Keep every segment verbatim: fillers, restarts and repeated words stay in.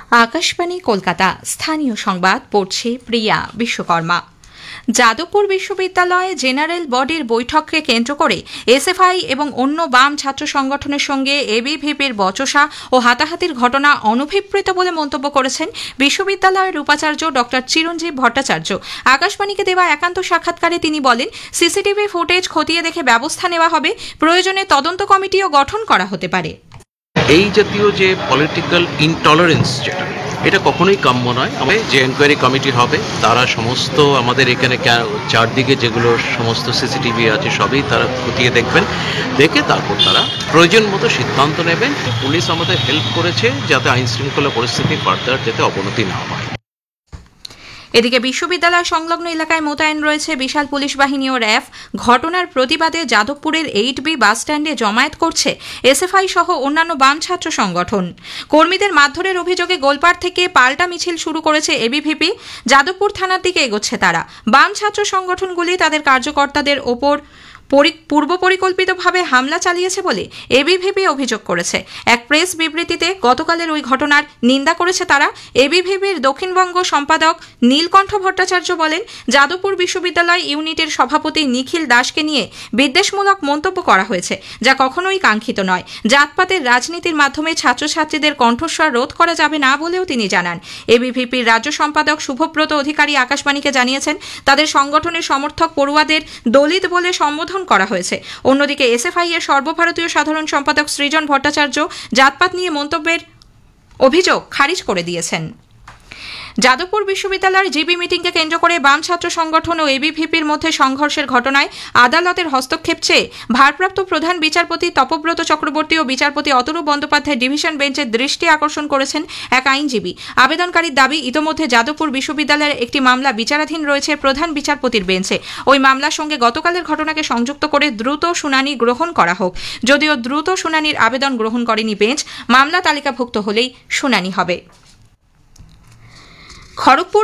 আকাশবাণী কলকাতা স্থানীয় সংবাদ পড়ছে প্রিয়া বিশ্বকর্মা। যাদবপুর বিশ্ববিদ্যালয়ে জেনারেল বডির বৈঠককে কেন্দ্র করে এসএফআই এবং অন্য বাম ছাত্র সংগঠনের সঙ্গে এবিভিপির বচসা ও হাতাহাতির ঘটনা অনভিপ্রেত বলে মন্তব্য করেছেন বিশ্ববিদ্যালয়ের উপাচার্য ড চিরঞ্জীব ভট্টাচার্য। আকাশবাণীকে দেওয়া একান্ত সাক্ষাৎকারে তিনি বলেন, সিসিটিভি ফুটেজ খতিয়ে দেখে ব্যবস্থা নেওয়া হবে, প্রয়োজনে তদন্ত কমিটিও গঠন করা হতে পারে। এই জাতীয় যে পলিটিক্যাল ইনটলারেন্স, যেটা এটা কখনোই কাম্য নয়। আমাদের যে এনকোয়ারি কমিটি হবে তারা সমস্ত আমাদের এখানে চারদিকে যেগুলো সমস্ত সিসিটিভি আছে সবই তারা খতিয়ে দেখবেন, দেখে তারপর তারা প্রয়োজন মতো সিদ্ধান্ত নেবেন। পুলিশ আমাদের হেল্প করেছে যাতে আইন শৃঙ্খলা পরিস্থিতি ফার্দার যাতে অবনতি না হয়। এদিকে বিশ্ববিদ্যালয় সংলগ্ন এলাকায় মোতায়েন রয়েছে বিশাল পুলিশ বাহিনী ও র্যাফ। ঘটনার প্রতিবাদে যাদবপুরের এইট বি বাসস্ট্যান্ডে জমায়েত করছে এসএফআই সহ অন্যান্য বাম ছাত্র সংগঠন। কর্মীদের মারধরের অভিযোগে গোলপাড় থেকে পাল্টা মিছিল শুরু করেছে এবিভিপি। যাদবপুর থানার দিকে এগোচ্ছে তারা। বাম ছাত্র সংগঠনগুলি তাদের কার্যকর্তাদের ওপর পূর্ব পরিকল্পিতভাবে হামলা চালিয়েছে বলে এবিভিপি অভিযোগ করেছে। এক প্রেস বিবৃতিতে গতকালের ওই ঘটনার নিন্দা করেছে তারা। এবিভিপির দক্ষিণবঙ্গ সম্পাদক নীলকণ্ঠ ভট্টাচার্য বলেন, যাদবপুর বিশ্ববিদ্যালয় ইউনিটের সভাপতি নিখিল দাসকে নিয়ে বিদ্বেষমূলক মন্তব্য করা হয়েছে, যা কখনোই কাঙ্ক্ষিত নয়। জাতপাতের রাজনীতির মাধ্যমে ছাত্রছাত্রীদের কণ্ঠস্বর রোধ করা যাবে না বলেও তিনি জানান। এবিভিপির রাজ্য সম্পাদক শুভব্রত অধিকারী আকাশবাণীকে জানিয়েছেন, তাদের সংগঠনের সমর্থক পড়ুয়াদের দলিত বলে সম্বোধন করা হয়েছে। অন্যদিকে এসএফআই এর সর্বভারতীয় সাধারণ সম্পাদক সৃজন ভট্টাচার্য জাতপাত নিয়ে মন্তব্যের অভিযোগ খারিজ করে দিয়েছেন। যাদবপুর বিশ্ববিদ্যালয়ের জিবি মিটিংকে কেন্দ্র করে বাম ছাত্র সংগঠন ও এবিভিপির মধ্যে সংঘর্ষের ঘটনায় আদালতের হস্তক্ষেপ চেয়ে ভারপ্রাপ্ত প্রধান বিচারপতি তপব্রত চক্রবর্তী ও বিচারপতি অতরূপ বন্দ্যোপাধ্যায় ডিভিশন বেঞ্চের দৃষ্টি আকর্ষণ করেছেন এক আইনজীবী। আবেদনকারীর দাবি, ইতোমধ্যে যাদবপুর বিশ্ববিদ্যালয়ের একটি মামলা বিচারাধীন রয়েছে প্রধান বিচারপতির বেঞ্চে। ওই মামলার সঙ্গে গতকালের ঘটনাকে সংযুক্ত করে দ্রুত শুনানি গ্রহণ করা হোক। যদিও দ্রুত শুনানির আবেদন গ্রহণ করেনি বেঞ্চ, মামলা তালিকাভুক্ত হলেই শুনানি হবে। খড়গপুর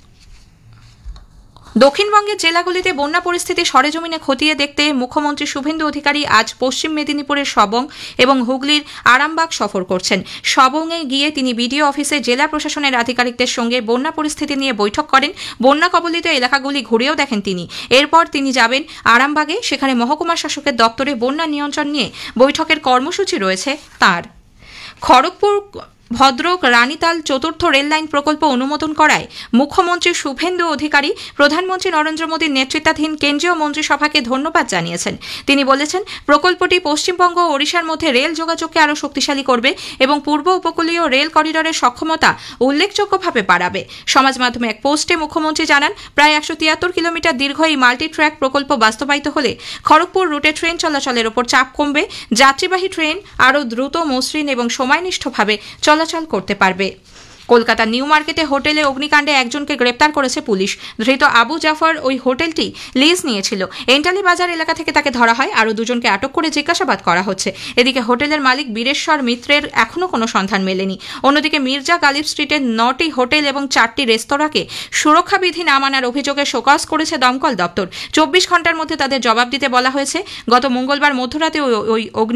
দক্ষিণবঙ্গের জেলাগুলিতে বন্যা পরিস্থিতি সরেজমিনে খতিয়ে দেখতে মুখ্যমন্ত্রী শুভেন্দু অধিকারী আজ পশ্চিম মেদিনীপুরের সবং এবং হুগলির আরামবাগ সফর করছেন। সবংয়ে গিয়ে তিনি বিডিও অফিসে জেলা প্রশাসনের আধিকারিকদের সঙ্গে বন্যা পরিস্থিতি নিয়ে বৈঠক করেন। বন্যা কবলিত এলাকাগুলি ঘুরেও দেখেন তিনি। এরপর তিনি যাবেন আরামবাগে, সেখানে মহকুমা শাসকের দপ্তরে বন্যা নিয়ন্ত্রণ নিয়ে বৈঠকের কর্মসূচি রয়েছে তাঁর। খড়গপুর ভদ্রক রানীতাল চতুর্থ রেললাইন প্রকল্প অনুমোদন করায় মুখ্যমন্ত্রী শুভেন্দু অধিকারী প্রধানমন্ত্রী নরেন্দ্র মোদীর নেতৃত্বাধীন কেন্দ্রীয় মন্ত্রিসভাকে ধন্যবাদ জানিয়েছেন। তিনি বলেছেন, প্রকল্পটি পশ্চিমবঙ্গ ও ওড়িশার মধ্যে রেল যোগাযোগকে আরও শক্তিশালী করবে এবং পূর্ব উপকূলীয় রেল করিডোরের সক্ষমতা উল্লেখযোগ্যভাবে বাড়াবে। সমাজ মাধ্যমে এক পোস্টে মুখ্যমন্ত্রী জানান, প্রায় একশো তিয়াত্তর কিলোমিটার দীর্ঘ এই মাল্টি ট্র্যাক প্রকল্প বাস্তবায়িত হলে খড়গপুর রুটে ট্রেন চলাচলের ওপর চাপ কমবে, যাত্রীবাহী ট্রেন আরও দ্রুত, মসৃণ এবং সময়নিষ্ঠভাবে চলাচল করতে পারবে। কলকাতা নিউ মার্কেটে হোটেলে অগ্নিকাণ্ডে একজনকে গ্রেপ্তার করেছে পুলিশ। ধৃত আবু জাফর ওই হোটেলটি লিজ নিয়েছিল। এন্টালি বাজার এলাকা থেকে তাকে ধরা হয়। আরও দুজনকে আটক করে জিজ্ঞাসাবাদ করা হচ্ছে। এদিকে হোটেলের মালিক বীরেশ্বর মিত্রের এখনও কোনো সন্ধান মেলেনি। অন্যদিকে মির্জা গালিব স্ট্রিটের নটি হোটেল এবং চারটি রেস্তোরাঁকে সুরক্ষা বিধি না মানার অভিযোগে শোকজ করেছে দমকল দপ্তর। চব্বিশ ঘন্টার মধ্যে তাদের জবাব দিতে বলা হয়েছে। গত মঙ্গলবার মধ্যরাতে ওই